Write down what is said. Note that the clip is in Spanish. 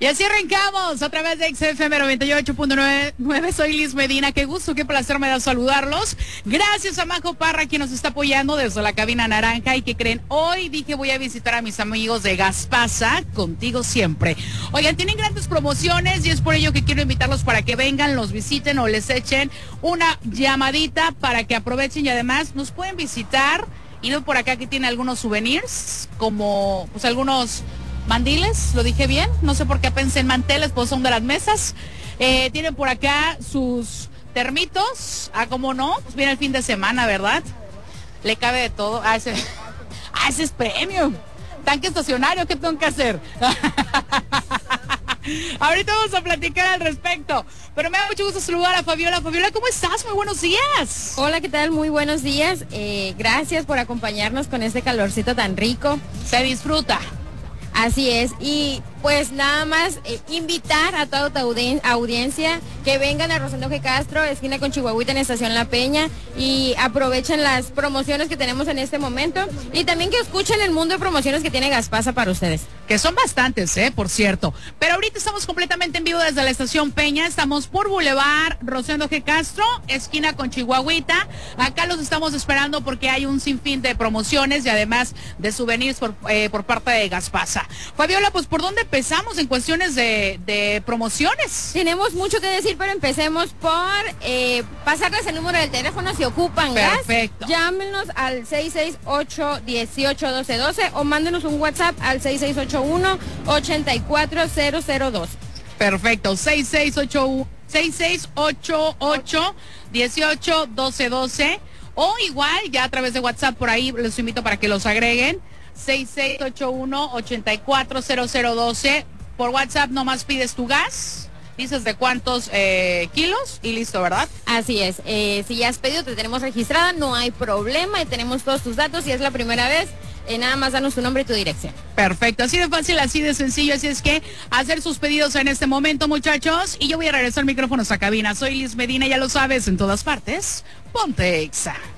Y así arrancamos a través de XFM 98.9. Soy Liz Medina. Qué gusto, qué placer me da saludarlos. Gracias a Majo Parra, quien nos está apoyando desde la cabina naranja. Y que creen, hoy dije voy a visitar a mis amigos de Gaspasa, contigo siempre. Oigan, tienen grandes promociones y es por ello que quiero invitarlos para que vengan, los visiten o les echen una llamadita para que aprovechen y además nos pueden visitar. Y veo por acá que tiene algunos souvenirs, como pues algunos mandiles, lo dije bien, no sé por qué pensé en manteles, pues son de las mesas. Tienen por acá sus termitos, cómo no, pues viene el fin de semana, ¿verdad? Le cabe de todo. Ese es premium. Tanque estacionario, ¿qué tengo que hacer? Ahorita vamos a platicar al respecto, pero me da mucho gusto saludar a Fabiola. Fabiola, ¿cómo estás? Muy buenos días. Hola, ¿qué tal? Muy buenos días. Gracias por acompañarnos con este calorcito tan rico. Se disfruta. Así es, y pues nada más invitar a toda tu audiencia que vengan a Rosendo G. Castro, esquina con Chihuahuita en Estación La Peña, y aprovechen las promociones que tenemos en este momento y también que escuchen el mundo de promociones que tiene Gaspasa para ustedes. Que son bastantes, por cierto. Pero ahorita estamos completamente en vivo desde la Estación Peña, estamos por Boulevard Rosendo G. Castro, esquina con Chihuahuita. Acá los estamos esperando porque hay un sinfín de promociones y además de souvenirs por parte de Gaspasa. Fabiola, pues ¿por dónde empezamos en cuestiones de promociones? Tenemos mucho que decir, pero empecemos por pasarles el número del teléfono si ocupan gas. Perfecto. Llámenos al 668-181212 o mándenos un WhatsApp al 6681-84002. Perfecto, 6688-181212 o igual ya a través de WhatsApp por ahí les invito para que los agreguen. 6681-840012. Por WhatsApp nomás pides tu gas, dices de cuántos kilos y listo, ¿verdad? Así es, si ya has pedido, te tenemos registrada, no hay problema y tenemos todos tus datos. Si es la primera vez, nada más danos tu nombre y tu dirección. Perfecto, así de fácil, así de sencillo, así es que hacer sus pedidos en este momento, muchachos, y yo voy a regresar micrófonos a cabina. Soy Liz Medina, ya lo sabes, en todas partes, ponte Exa.